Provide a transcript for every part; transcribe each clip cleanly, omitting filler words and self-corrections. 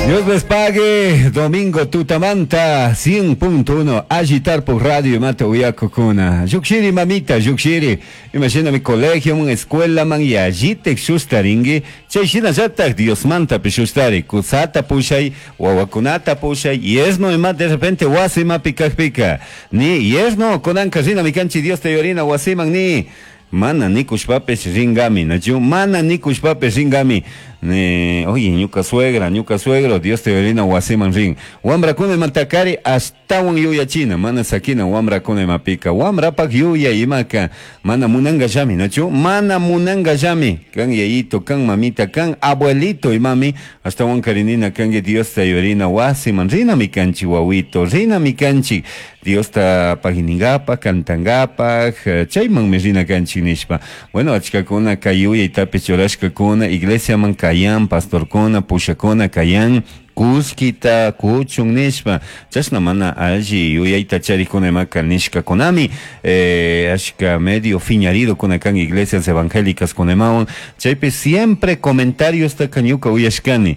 Dios les pague, Domingo Tutamanta, 100.1, agitar por radio, mata uyakukuna. Yukshiri mamita, yukshiri. Imagina mi colegio, una escuela, man, y agitek shustaringi. Chayshina jatak, Dios manta, pishustari. Kusata pushay, wawakunata pushay, yesno, y más de repente, wasima pica pica. Ni yesno, konan kazina, mi canchi, Dios te yorina, wasiman, ni. Mana nikush papes ringami, nachu, mana nikush papes ringami. Oye, ñuka suegro, Dios te bendiga, wasiman ring. Wambra kune mantakari hasta un yuya china, mana sakina, wambra kune mapika. Wambra pak yuya imaka, mana munanga jami, nachu, mana munanga jami. Kan yayito, kan mamita, kan abuelito y mami, hasta un karinina, kan Dios te bendiga, wasiman rina mi canchi, wawito, rina mi canchi. Dios ta paginingapa, cantangapa, chayman me rina canchi nishpa. Bueno, achka kuna kayuya itape chorashka kuna, iglesia man kayan, pastor kuna, pushakuna kayan, kuskita, kuchung nishpa. Chasna mana alji, yuyaita chari kuna maka nishka konami, ashka medio fiñarido kuna kan iglesias evangélicas kunemaon. Chaype siempre comentarios ta kanyuka uyashkani.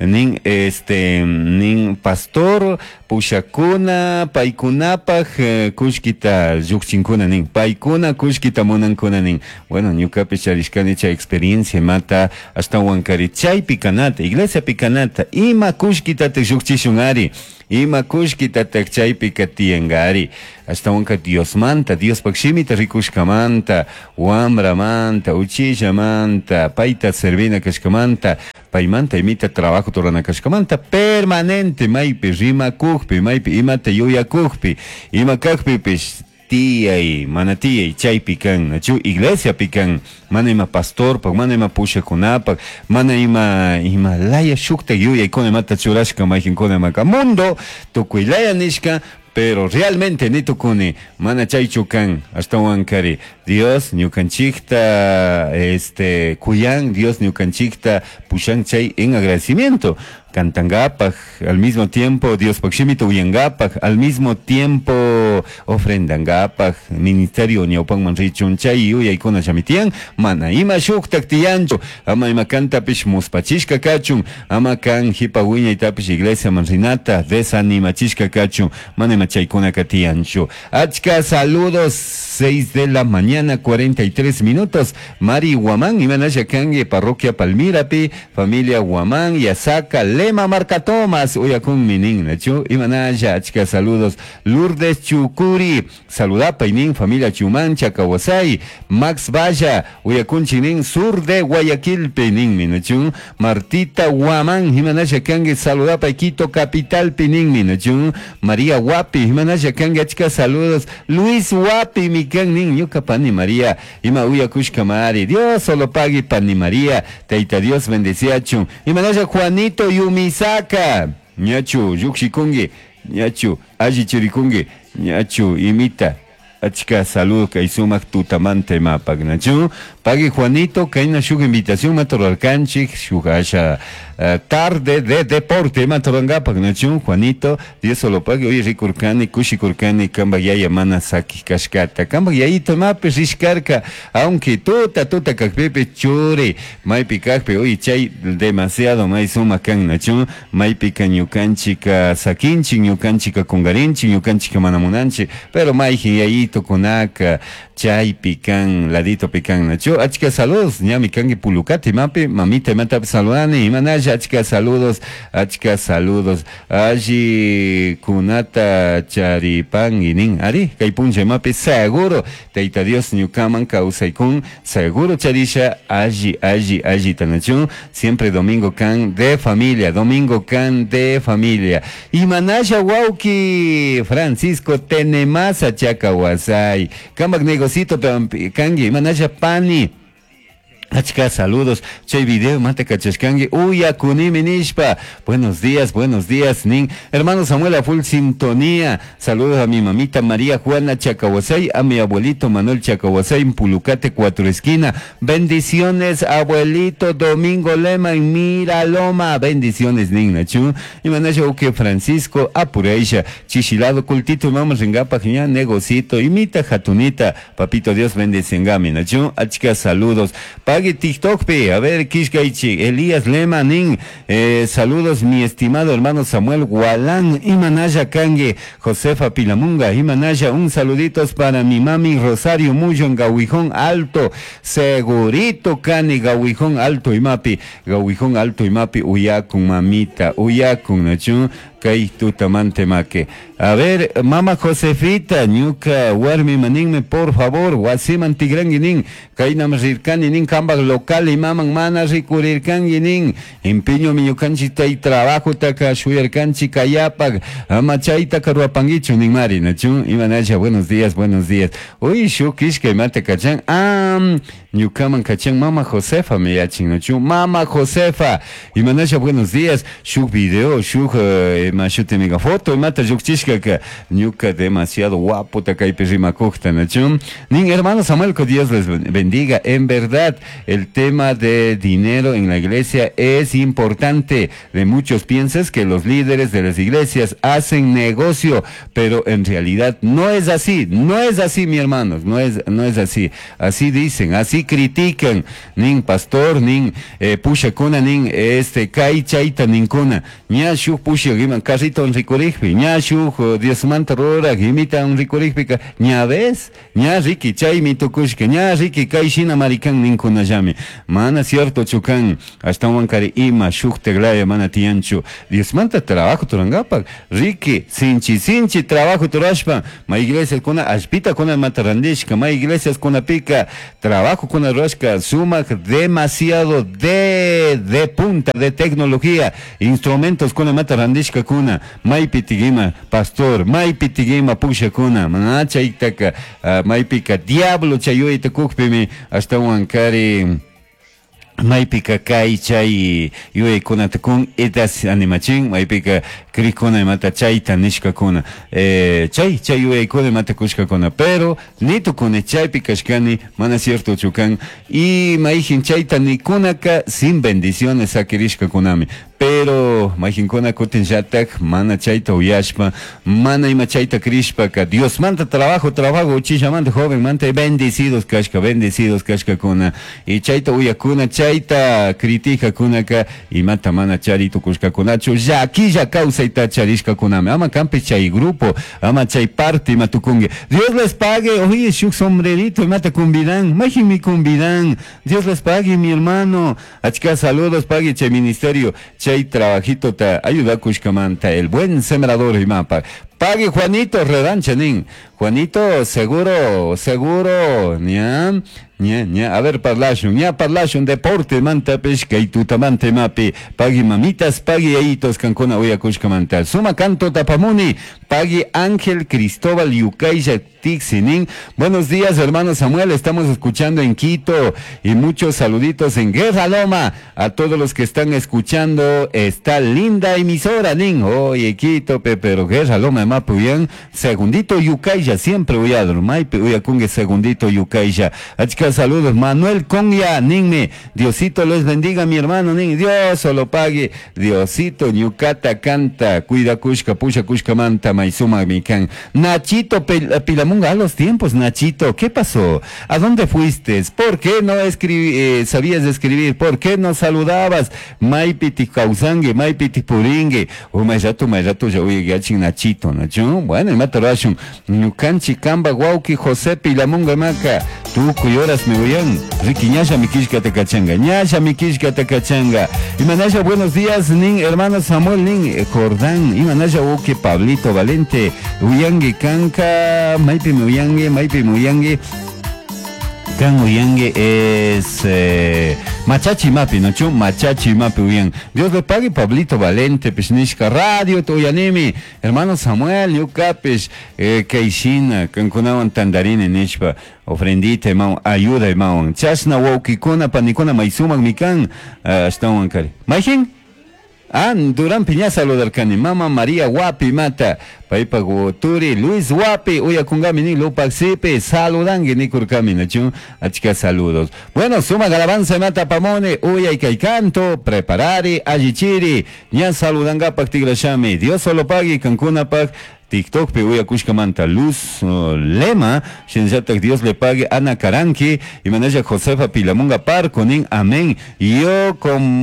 Nin pastor, pushakuna, paikunapaj, kushkita, yukchinkuna nin, paikuna, kushkita monankuna nin. Bueno, ñukapi charishkani cha experiencia mata hasta huancari. Chay picanata, iglesia picanata, ima kushkita te yukchishungari. Ima kushkita te chay pikatiengari. Hasta huanca Dios manta, Dios pakshimita rikushkamanta, wambra manta, uchilla manta, paita servina kashkamanta, paimanta imita trabajo torana kashkamanta, permanente, maipi, rima kukpi, maipi, imata yuya kukpi, ima kakpi pish, tía y manatía y chay pican, nachu, iglesia pican, mana ima pastor, pak mana ima pusha kunapak, mana ima laya shukta yuya y kone mata churashka maikin kone maka mundo, tukuilaya nishka, pero realmente nito kune mana chaychukan hasta wankari Dios ñukanchikta kuyan Dios ñukanchikta pushan chay en agradecimiento cantangapaj al mismo tiempo Dios pakshimito uyangapaj al mismo tiempo ofrendangapaj ministerio ñaupan manrichun chay uyay kuna chamitian mana ima shuktak tiyancho ama ima kanta pish muspachishka kachun ama kan hipa wiña itapish iglesia manrinata desanimachishka kachun mana ima chaykuna katiyancho. Achka saludos, 6 de la mañana, 43 minutos. Mari Guamán, Imanasha Kange, Parroquia Palmirapi, familia Guamán, Yasaka, Lema Marca Tomas, Uyakun Minin, Nacho, Imanasha, achka saludos. Lourdes Chucuri, Saludapa Inin, familia Chumán, Chacawasay, Max Vaya, Uyakun Chinin, sur de Guayaquil, Penin, Minachun, Martita Guamán, Imanasha Kange, Saludapa Quito, capital Penin, Minachun, María Guapi, Imanasha Kange, achka saludos. Luis Guapi, mi kan nin, yuka pani María, ima uya kushkamari, Dios solo pague pani María, teita Dios bendeciachun, Imanasha Juanito Yumisaka, ñachu, yukshikungi, ñachu, ajichirikungi, ñachu, imita, achka salud, kaisumak tutamante mapag, nachu, pague Juanito, kaina shuk invitación, matoralcanchik, shugasha, tarde de deporte, matorangapag, nachu, Juanito, Dios solo pague, oye, rikurkani, kushikurkani, kamba yaya mana saki kashkata, kamba yayito mape rishkarka, aunque tuta kakpepe chure, maipi kakpe, oye, chay demasiado, mai suma kan, nachu, maipi kanyukanchika sakinchi, nyukanchika kungarinchi, nyukanchika manamunanchi, pero maihi yayito kunaka, chay pican, ladito pican, nacho, achka saludos, ñami kangi pulucati, mapi, mamita mata saludani, imanaya, achka saludos, allí kunata charipan inin, ari, kaipunche mapi, seguro, teita Dios ñukaman kausaikun, seguro charisha, allí, tanacho, siempre domingo can de familia, imanaya wauki, Francisco Tenemasa Chacawasay, kambak negocito kangi, manaya pani. Achka, saludos, chay video, mate cachaskangi, uya kunimi nishpa, buenos días, nin, hermano Samuel a full sintonía, saludos a mi mamita María Juana Chacawasay, a mi abuelito Manuel Chacawasay, en Pulucate, 4 esquina, bendiciones, abuelito Domingo Lema en Miraloma, bendiciones, nin, nachu, y manaya uke Francisco, apureisha, chichilado, cultito, vamos en gapa, negocito, imita jatunita, papito Dios bendecengami, nachu, achka, saludos, Pague TikTokpe, a ver, Kishkaichi, Elías Lema, nin, saludos mi estimado hermano Samuel Gualán, Imanaya Kange, Josefa Pilamunga, Imanaya, un saluditos para mi mami Rosario Muyo en Gauijón Alto, segurito Cani, Gauijón Alto y Mapi, Uyakun mamita, Uyakun, Nachun, Kai tutamante maque. A ver, mama Josefita, ñuka, warmi maninme, por favor, wasiman tigranguinin, kainam rirkaninin, kambag local y maman mana rikurirkanguinin, empeño miñucanchita y trabajo taka shuyarcanchi kayapag, amachaita karuapangichu nin mari, nachun, imanacha, buenos días. Uy, shukish que mate kachan, ñukaman kachan, mama Josefa me yachin, nachun, mama Josefa, imanacha, buenos días, shuk video, shuk, machute mega foto, mata yukchishka que ñuka demasiado guapo takaipe rimakukta, nachun. Nin hermano Samuel, que Dios les bendiga. En verdad, el tema de dinero en la iglesia es importante. De muchos piensan que los líderes de las iglesias hacen negocio, pero en realidad no es así, mi hermanos, no es así. Así dicen, así critican. Nin pastor, nin pusha kuna, nin kai chaita ninkuna. Nya shuk pusha giman carrito un ricorigpi, nya shuk diezmanta rora gimita un ricorigpi, nya ves, nya riki chay mi tukushka, nya riki kai shina marikan ninkuna llame. Mana cierto chukan, hasta un kari ima shuk teglaya mana tianchu. Diezmanta trabajo turangapa, riki sinchi trabajo turashpa, ma iglesias kuna aspita kuna matarandishka, ma iglesias kuna pica, trabajo kuna roshka, suma demasiado de punta, de tecnología, instrumentos kuna matarandishka kuna, maipi tigima pastor, maipi tigima pusha kuna, manacha itaka, maipika diablo chayuita kukpimi, hasta un kari maipika kai chay yue kuna takun edas animachin maipika krikuna mata chaita nishka kuna chay yue kuna mata kushka kuna, pero nito kuna chay pikashkani mana cierto chukan y maijin chaita ni kunaka sin bendiciones akirishka kunami, pero maijin kuna kutin jatak mana chaita uyashpa, mana ima chaita krishpa ka Dios manta trabajo uchilla manta joven manta bendecidos kashka kuna y chaita uyakuna chaita critica kunaka y mata mana charito kushka kunacho ya aquí ya causa ita charishka kuname ama campe chay grupo ama chay parte matukunge. Dios les pague, oye shuk sombrerito y mata cumbidan, maijin mi cumbidan, Dios les pague mi hermano, achka saludos pague chay ministerio chay trabajito ta ayuda kushka manta el buen sembrador y mapa. Pague Juanito Redancha nin. Juanito, seguro, ña. A ver, parlashun, deporte, manta pesca y tutamante mapi. Pague mamitas, pague aitos, cancona oya kushka manta. Suma canto tapamuni, pague Ángel Cristóbal Yucaiya Tixinin. Buenos días, hermano Samuel, estamos escuchando en Quito y muchos saluditos en Guerra Loma. A todos los que están escuchando esta linda emisora, nin. Oye, Quito, pero Guerra Loma, mapuyan, segundito Yucaiya, siempre voy a dormir, voy a kunge segundito Yucaiya. Achka saludos, Manuel Conya, ninme, Diosito les bendiga mi hermano, nin, Dios solo pague, Diosito, Ñucata canta, cuida kushka, pusha kushka manta, maizuma mikan. Nachito Pilamunga, a los tiempos, Nachito, ¿qué pasó? ¿A dónde fuiste? ¿Por qué no sabías escribir? ¿Por qué no saludabas? Maipiti Causangue, Maipiti Puringue, o mayato, ya voy a Nachito, ¿no? Bueno, el matarashun, Ñucanchi, Camba, Guauki, José Pilamunga, Maca, tú cuyoras me voyan, Ricky, ñasha mi kishka te cachanga, y manasha, buenos días, nin, hermano Samuel, nin, Cordán, y manasha, uke, Pablito, Valente, Uyangue, Canca, Maipi Muyangue, Can Uyangue es Machachi Mapi, ¿no? Machachi Mapi Uyan. Dios le pague, Pablito Valente, Pishnishka Radio, Toyanimi, hermano Samuel, Yucapish, Keishina, Cancunawan Tandarine, Nishpa, ofrendita, hermano, ayuda, hermano. Chasna, Waukikuna, Panicuna, Maizuma, Mikan, Stawan Kari. ¿Maijin? Durán Piñaza lo del cani, Mama María Guapi Mata, Paipa Goturi, Luis Guapi, Uya Kungami ni Lupaxipe, saludangue ni Kurkamina, achika saludos. Bueno, suma galabanza Mata Pamone, Uya y Kaikanto, preparari, ajichiri, ya saludanga Pactigrashami, Dios solo pague, Cancuna Pac, TikTok pe uyakushka manta Luz Lema, shinjatak Dios le pague Ana Caranqui, y manaya Josefa Pilamunga Parco, nin amén. Yo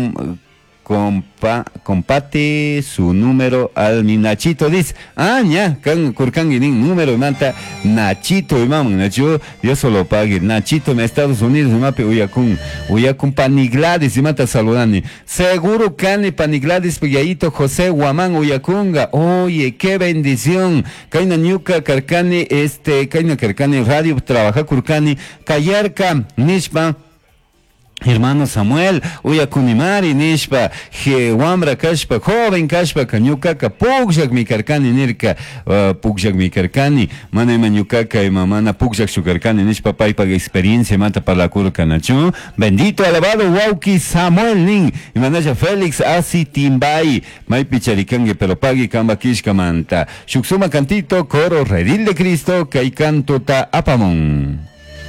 compate su número al mi Nachito, dice, ya, Kurkangi nin número, manta Nachito, y mamá, Nacho, Dios solo pague, Nachito, en Estados Unidos, mape, uyakun Panigladis, y mata saludani, seguro Cani Panigladis, Pillahito, José, Guamán, Uyakunga, oye, qué bendición, Kaina Ñuka, Carcani, Kaina Carcani, Radio, trabaja Kurkani, Callarca, Nishpa, hermano Samuel, Uyakunimari, Nishpa, Wambra Kashpa, joven Kashpa, Kanyukaka, Pugjak mi Karkani, Nirka, Pugjak mi Karkani, Mana Manyukaka y Mamana, Pugjak su Karkani, Nishpa, Paipa, experiencia, mata para la curca, Nacho, bendito, alabado, Wauki, Samuel Ning, y Manaya Félix, Asi Timbay, Mai Picharikange, pero Pagi, Kamba Kishka Manta, Shuksuma Cantito, Coro, Redil de Cristo, Kaikantota, Apamón.